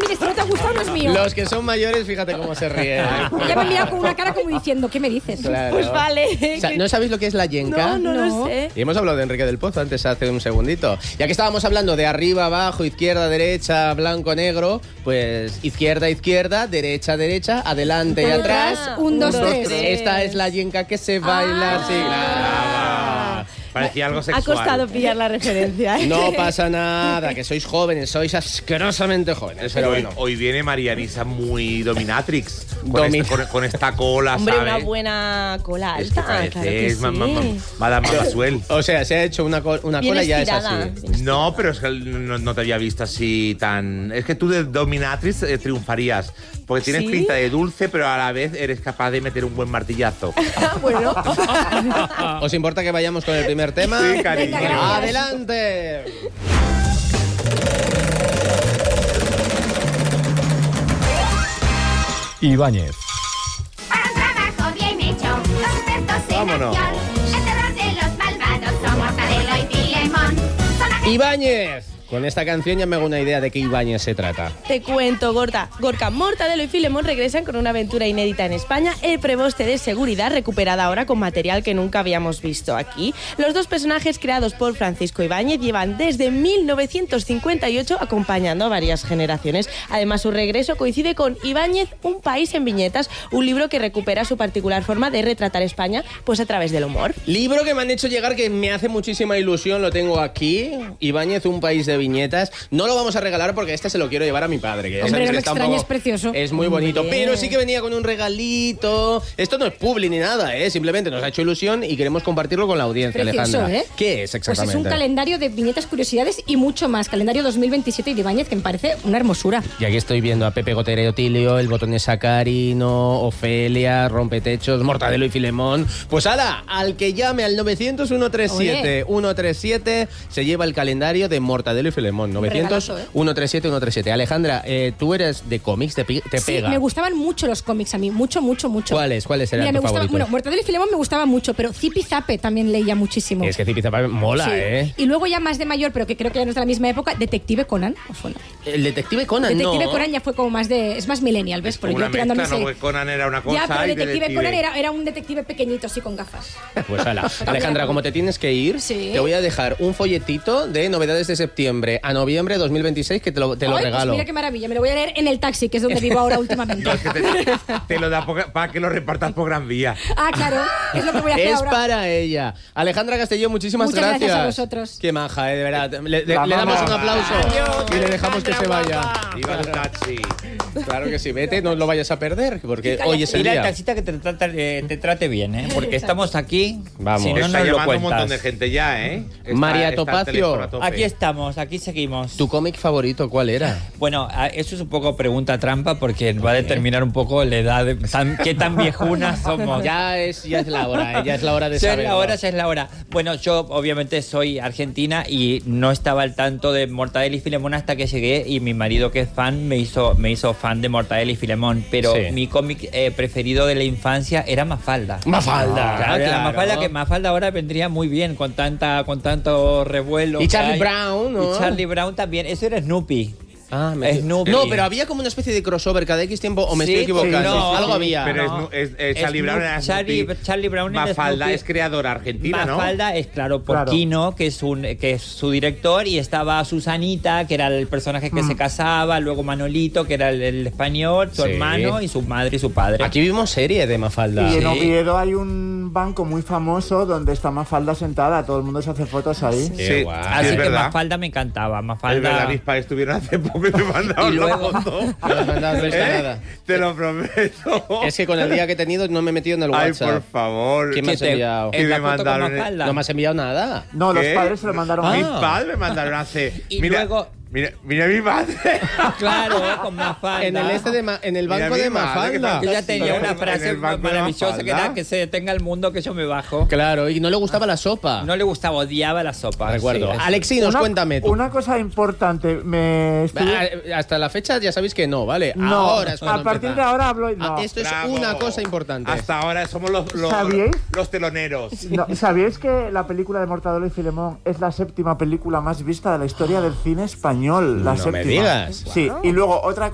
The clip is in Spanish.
mires, si no te ha gustado no es mío. Los que son mayores, fíjate cómo se ríen. Ella me ha mirado con una cara como diciendo, ¿qué me dices? Claro. Pues vale. O sea, ¿no sabéis lo que es la yenca? No lo sé. Y hemos hablado de Enrique del Pozo antes, hace un segundito. Ya que estábamos hablando de arriba, abajo, izquierda, derecha, blanco, negro, pues izquierda, izquierda, derecha, derecha, adelante y atrás. 1, 2, 3. Esta es la yenca que se baila así. Parecía algo Ha sexual. costado pillar la referencia. No pasa nada, que sois jóvenes, sois asquerosamente jóvenes. Pero bueno. Hoy viene Marianisa muy dominatrix. Domi- Con esta cola, Hombre, ¿sabes? una buena cola Es que alta. parece, Claro que es sí. Madame Masuel. O sea, se ha hecho una Bien cola y ya es estirada. así. No, pero es que no te había visto así tan... Es que tú de dominatrix triunfarías. Porque tienes ¿Sí? pinta de dulce, pero a la vez eres capaz de meter un buen martillazo. Bueno. ¿Os importa que vayamos con el primer tema? Sí, cariño. Venga, gracias. ¡Adelante! Ibáñez. Para un trabajo bien hecho, los expertos en Vámonos. acción. El terror de los malvados son Mortadelo y Filemón. Son agentes Ibáñez. Con esta canción ya me hago una idea de qué Ibáñez se trata. Te cuento, Gorka, Mortadelo y Filemón regresan con una aventura inédita en España, el preboste de seguridad recuperada ahora con material que nunca habíamos visto aquí. Los dos personajes creados por Francisco Ibáñez llevan desde 1958 acompañando a varias generaciones. Además, su regreso coincide con Ibáñez, un país en viñetas, un libro que recupera su particular forma de retratar España pues a través del humor. Libro que me han hecho llegar que me hace muchísima ilusión, lo tengo aquí. Ibáñez, un país de viñetas. No lo vamos a regalar porque este se lo quiero llevar a mi padre. Que ya Hombre, sabéis no que me está un extraña, poco- es precioso. Es muy bonito, Hombre. pero sí que venía con un regalito. Esto no es publi ni nada, ¿eh? Simplemente nos ha hecho ilusión y queremos compartirlo con la audiencia, Precioso, Alejandra. ¿eh? ¿Qué es Pues exactamente? es un calendario de viñetas, curiosidades y mucho más. Calendario 2027 y de Ibáñez, que me parece una hermosura. Y aquí estoy viendo a Pepe Gotera y Otilio, el botón de Sacarino, Ofelia, Rompetechos, Mortadelo y Filemón. Pues ala, al que llame al 900 137 137 se lleva el calendario de Mortadelo y Filemón. 900 regalazo, ¿eh? 137 137. Alejandra, tú eres de cómics, te Sí, pega. me gustaban mucho los cómics a mí, mucho. ¿Cuáles eran Mira, me tus gustaba, favoritos? bueno, Mortadelo y Filemón me gustaba mucho, pero Zipi Zape también leía muchísimo. Es que Zipizapa mola, Sí. ¿eh? Y luego ya más de mayor, pero que creo que ya no es de la misma época, Detective Conan. ¿Os suena? El detective Conan, Detective no. Conan ya fue como más de... Es más millennial, ¿ves? Pero Una yo tirando a mezcla, mí ¿no? Porque Conan era una cosa Ya, pero y Detective Conan era un detective pequeñito así con gafas. Pues ala. Alejandra, como te tienes que ir, Sí. te voy a dejar un folletito de novedades de septiembre a noviembre de 2026 que te lo Ay, pues regalo. mira qué maravilla, me lo voy a leer en el taxi, que es donde vivo ahora últimamente. No, es que te lo da para que lo repartas por Gran Vía. Ah, claro, es lo que voy a hacer Es ahora. para ella. Alejandra Castelló, muchísimas Muchas gracias a vosotros. Qué maja, de verdad. Le damos un aplauso y le dejamos que se vaya. Iba el taxi. Claro que sí, vete, no lo vayas a perder, porque hoy es el Dile al día. taxista que te trate bien, ¿eh? Porque estamos aquí. Vamos. Si no, Está nos lo llamando un montón de cuentas. gente ya, ¿eh? María el Topacio. teléfono a tope. Aquí estamos, aquí seguimos. ¿Tu cómic favorito cuál era? Bueno, eso es un poco pregunta trampa porque va a determinar un poco la edad, qué tan viejunas somos. Ya es la hora, ya es la hora de Ya es saberlo. la hora, ya es la hora. Bueno, yo obviamente soy argentina y no estaba al tanto de Mortadelo y Filemón hasta que llegué y mi marido, que es fan, me hizo fan de Mortadelo y Filemón. Pero Sí. mi cómic preferido de la infancia era Mafalda. Mafalda, Claro, era claro. Mafalda, que Mafalda ahora vendría muy bien con tanto revuelo. Y que Charlie hay. Brown, ¿no? Y Charlie Brown también. Eso era Snoopy. Ah, Snoopy. No, pero había como una especie de crossover cada X tiempo, o me Sí, estoy equivocando. sí, no, Algo sí, había. Pero No. Charlie Brown era Snoopy. Charlie Brown era Mafalda Snoopy. es creadora argentina, ¿no? Mafalda es, claro, por Claro. Quino, que es su director, y estaba Susanita, que era el personaje que se casaba, luego Manolito, que era el español, su Sí. hermano, y su madre y su padre. Aquí vimos serie de Mafalda. Y en Sí. Oviedo hay un banco muy famoso donde está Mafalda sentada, todo el mundo se hace fotos ahí. Qué Sí, guay. sí, Así es que verdad. Mafalda me encantaba. Es verdad, Mafalda. mis padres estuvieron hace poco y me mandaron Y la luego- foto. No has mandado ¿Eh? nada. Te lo prometo. Es que con el día que he tenido no me he metido en el Ay, WhatsApp. por favor. ¿Quién me has te- enviado? Que en la me foto con mandaron- Mafalda. No me has enviado nada. No, los ¿Qué? padres se lo mandaron a Mis mí. padres me mandaron hace. Y mira, luego- mira mi madre. Claro, con Mafalda. En el Mira banco mi de madre, que Mafalda. Yo ya tenía En una el frase banco de maravillosa que era Mafalda. que se detenga el mundo, que yo me bajo. Claro, y no le gustaba la sopa. No le gustaba, odiaba la sopa. Recuerdo. Sí. Alexinos, cuéntame tú. Una cosa importante, me estuve... Hasta la fecha ya sabéis que no, ¿vale? No, Ahora es cuando a partir empieza. de ahora hablo... No. Esto es Bravo. una cosa importante. Hasta ahora somos ¿Sabíais? los teloneros. No, ¿sabíais que la película de Mortadelo y Filemón es la séptima película más vista de la historia del cine español? La No me séptima. digas. Sí, y luego otra